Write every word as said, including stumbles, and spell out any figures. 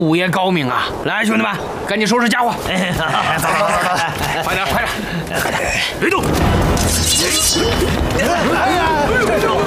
武爷高明啊！来，兄弟们，赶紧收拾家伙！ 哎，走走走走， 快点，快点！ 别动！哎呀！